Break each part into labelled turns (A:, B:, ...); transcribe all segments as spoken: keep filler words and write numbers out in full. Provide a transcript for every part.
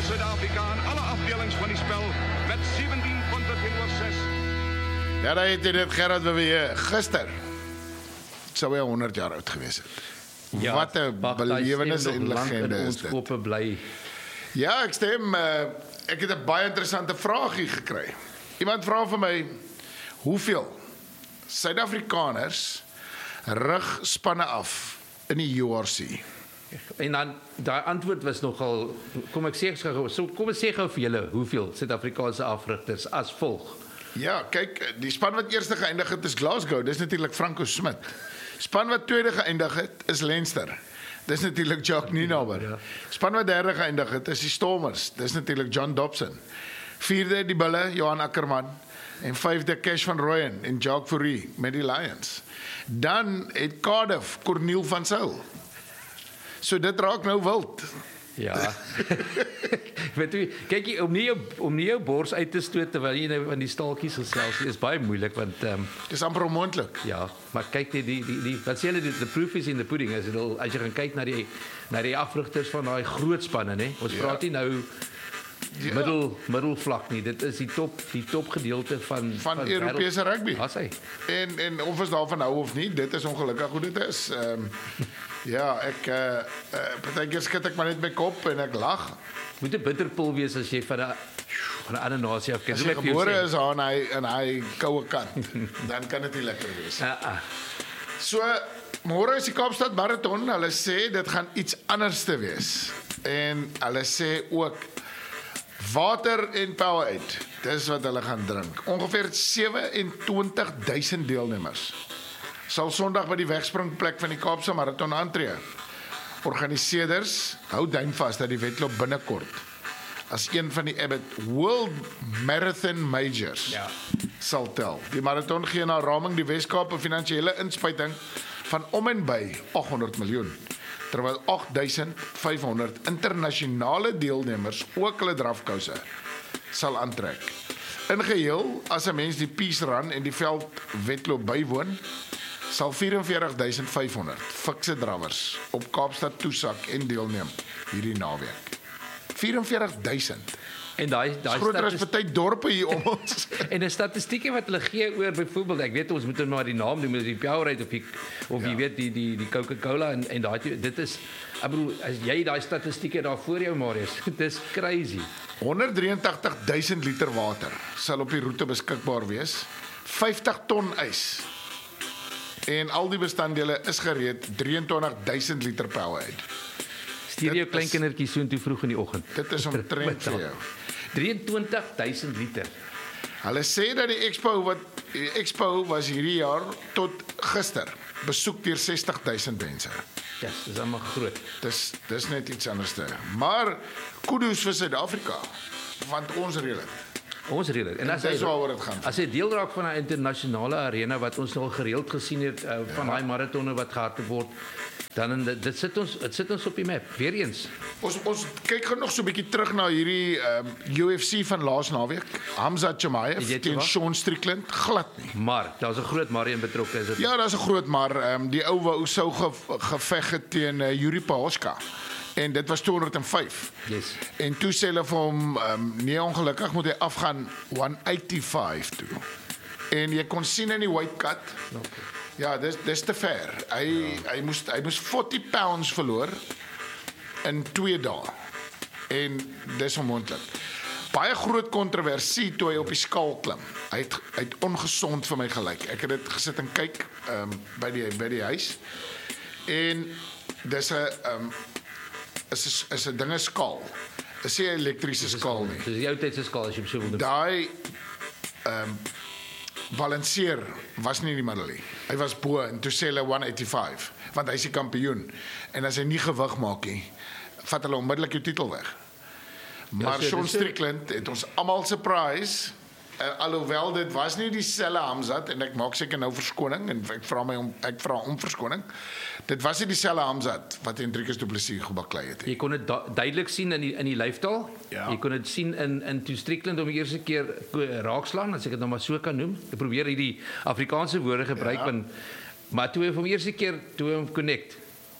A: Suid-Afrika in alle afdelings van die spel met zeventien punte teenoor zes.
B: Ja, daar het jy dit, Gerard, wat weer gister sou hy honderd jaar oud gewees het.
C: Ja,
B: Wat 'n belewenis en legende is dit.
C: Ons koppe bly.
B: Ja, ek stem, uh, ek het 'n baie interessante vraagie gekry. Iemand vra vir my, hoeveel Suid-Afrikaners rig spanne af in die U R C?
C: En dan, daai antwoord was nogal, kom ek sê gou, so kom ek sê gou vir julle, hoeveel Suid-Afrikaanse afrigters as volg.
B: Ja, kyk, die span wat eerste geëindig het is Glasgow, dis natuurlik Franco Smit. Span wat tweede geëindig het is Leinster. Dis natuurlik Jacques Nienaber.
C: Ja.
B: Span wat derde geëindig het is die Stormers. Dis natuurlik John Dobson. Vierde die Bulle, Johan Ackerman. En vyfde Cash van Rooyen en Jacques Fourie met die Lions. Dan het Cardiff Corneel van Zyl. So dit raak nou wild.
C: Ja. Weet jy, kyk jy, om nie jou, om nie jou bors uit te stoot terwyl jy nou aan die staaltjies gesels, is baie moeilik want ehm um,
B: Dis amper onmoontlik.
C: ja, maar kyk die die die, die wat sê hulle, die, the proof is in the pudding, as, dit, as jy gaan kyk na die na die afrigters van daai groot spanne, nê. Ons
B: Ja.
C: praat nie nou
B: Ja.
C: middel middelvlak nie. Dit is die top die top gedeelte van
B: Van Europese rugby.
C: Ja, sê.
B: En en of ons daarvan hou of nie, dit is ongelukkig hoe dit is. Ehm um, ja, ek uh, uh, partykeer skud ek maar net my kop en ek lag.
C: Moet 'n bitterpil wees as jy van 'n van 'n ander nasie af kyk.
B: As jy gebore is aan hy in hy koue kant, dan kan dit nie lekker wees.
C: Ja, ah.
B: So môre is die Kaapstad Marathon. Hulle sê dit gaan iets anders te wees. En hulle sê ook water en Powerade. Dis wat hulle gaan drink. Ongeveer sewe-en-twintig duisend deelnemers sal Sondag by die wegspringplek van die Kaapse Marathon aantree. Organiseerders hou duim vas dat die wedloop binnekort as een van die Abbott World Marathon Majors
C: Ja.
B: sal tel. Die marathon gee na raming die Wes-Kaap 'n finansiële inspuiting van om en by agt honderd miljoen, terwyl agt duisend vyf honderd internasionale deelnemers ook hulle drafkouse sal aantrek. In geheel, as 'n mens die Peace Run en die veldwedloop bywoon, sal vyf en veertig duisend vyf honderd fikse drawers op Kaapstad toesak en deelneem hierdie naweek. vyf en veertig duisend.
C: En daai daai
B: Groter as
C: statis-
B: party dorpe hier om ons.
C: en 'n statistieke wat hulle gee oor byvoorbeeld, ek weet ons moet nou maar die naam noem, die Powerade of die of jy
B: Ja.
C: weet die die die Coca-Cola en en daai dit is, ek bedoel, as jy daai statistieke daar voor jou Marius, dit is crazy.
B: honderddrieëntagtig duisend liter water sal op die roete beskikbaar wees. vyftig ton ys. En al die bestanddele is gereed, drieëntwintig duisend liter Powerade.
C: Stuur
B: Dit
C: jou
B: is-
C: klein kindertjie soontoe vroeg in die oggend.
B: Dit is omtrent vir jou.
C: drieëntwintig duisend liter.
B: Hulle sê dat die expo wat die expo was hierdie jaar tot gister besoek deur sestig duisend mense.
C: Ja, yes, dis almal groot.
B: Dis dis net iets anders te. Maar kudos vir Suid-Afrika, want ons reël dit.
C: Ons red dit. En
B: En
C: as
B: dis
C: hy
B: waaroor dit gaan.
C: as hy deel raak van 'n internasionale arena wat ons al gereeld gesien het uh, van daai maratonne wat gehardloop word, dan en dit, dit sit ons dit sit ons op die map weer eens.
B: Ons ons kyk gou nog so 'n bietjie terug na hierdie um, U F C van laas naweek. Hamza Chimaev
C: Jy weet
B: teen
C: wat?
B: Sean Strickland, glad nie.
C: Maar daar's 'n groot Marion betrokke, is dit?
B: Ja, daar's 'n groot maar um, die ou wou sou ge, geveg het teen uh, Yuri Pahoska. En dit was tweehonderd en vyf.
C: Yes.
B: En toe sê hulle vir hom, um, nee, ongelukkig moet hy afgaan honderd vyfennegentig toe. En jy kon sien in die weight cut.
C: Okay.
B: Ja, dis dis te ver. Hy ja. hy moes hy moes forty pounds verloor in twee dae. En dis onmoontlik. Baie groot kontroversie toe hy op die skaal klim. Hy het hy het ongesond vir my gelyk. Ek het dit gesit en kyk um, by die by die huis. En dis 'n um, is 'n is 'n dinge skaal. Dis nie 'n elektriese skaal nie.
C: Dis die ou tyd se skaal as jy so wil doen.
B: Daai ehm um, balanseer was nie in die middel nie. Hy was bo en toe sê hulle honderd vyf, want hy's die kampioen. En as hy nie gewig maak nie, vat hulle onmiddellik jou titel weg. Maar
C: so
B: Sean
C: dis so-
B: Strickland het ons almal surprise. Uh, alhoewel dit was nie dieselfde Hamzat en ek maak seker nou verskoning en ek vra my om ek vra om verskoning. Dit was nie dieselfde Hamzat wat Hendrikus Du Plessis gebaklei het nie.
C: Jy kon dit da- duidelik sien in die in die lyfstaal.
B: Ja.
C: Jy kon dit sien in in toe Strickland om die eerste keer ko- raakslaan, as ek dit nou maar so kan noem. Ek probeer hierdie Afrikaanse woorde gebruik,
B: Ja.
C: want maar toe hy hom eerste keer toe hy hom connect.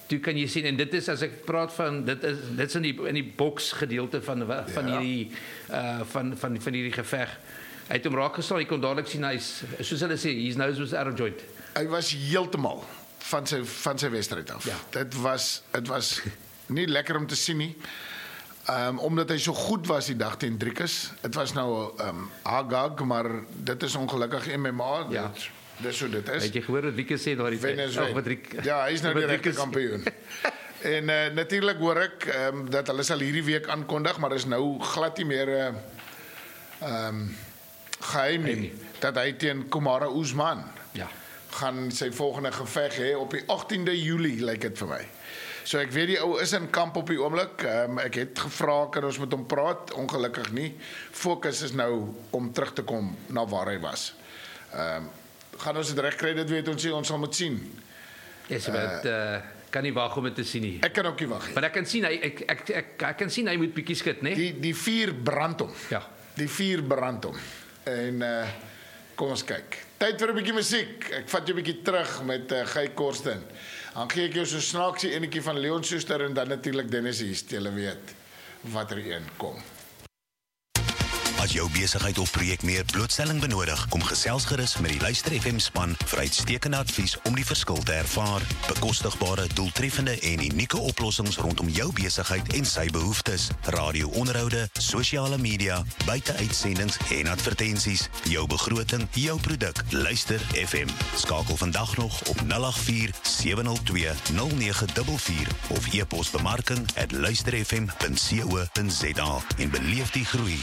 C: toe kan jy sien en dit is as ek praat van dit is dit is in die in die boks gedeelte van van
B: Ja.
C: hierdie uh van van van hierdie geveg. Hy het hom raak geslaan, jy kon dadelik sien hy's soos hulle sê, his nose was out of joint.
B: Hy was heeltemal van sy van sy wedstryd af.
C: Ja.
B: Dit was dit was nie lekker om te sien nie. Um, omdat hy so goed was die dag teen Driekus. Dit was nou um, Hagag, maar dit is ongelukkig M M A.
C: Ja.
B: Dit, dis hoe dit is.
C: Het jy gehoor wat Wieke sê daar die
B: Wen is wen.
C: Patrick?
B: Ja, hy is nou die regte kampioen. En uh, natuurlik hoor ek um, dat hulle sal hierdie week aankondig, maar is nou glad nie meer uh, um, geheim nie, dat hy teen Kamaru Usman
C: Ja.
B: gaan sy volgende geveg hê op die agtiende Julie, lyk dit vir my. So ek weet die ou is in kamp op die oomblik. Um, ek het gevra kan ons met hom praat, ongelukkig nie. Fokus is nou om terug te kom na waar hy was. Ehm um, gaan ons dit reg kry, dit weet ons nie, ons sal moet sien.
C: Yes, but uh, kan nie wag om dit te sien nie.
B: Ek kan ook nie wag nie.
C: Maar ek kan sien hy ek ek ek, ek kan sien hy moet bietjie skud, né?
B: Die die vuur brand hom.
C: Ja.
B: Die vuur brand hom. En uh kom ons kyk. Tyd vir 'n bietjie musiek. Ek vat jou 'n bietjie terug met uh, Guy Korsten. Dan gee ek jou so snaaksie enetjie van Leon Schuster en dan natuurlik Dennis East. Julle weet watter een kom.
D: As jou besigheid of projek meer blootstelling benodig, kom gesels gerus met die Luister F M span vir uitstekende advies om die verskil te ervaar. Bekostigbare, doeltreffende en unieke oplossings rondom jou besigheid en sy behoeftes. Radio-onderhoude, sosiale media, buite-uitsendings en advertensies. Jou begroting, jou produk. Luister F M. Skakel vandag nog op nul agt vier sewe nul twee nul nege vier vier of e-pos bemarking at luister f m punt co punt z a en beleef die groei.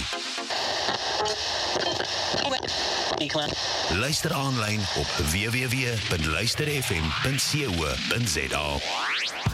D: Luister aanlyn op w w w punt luister f m punt co punt z a.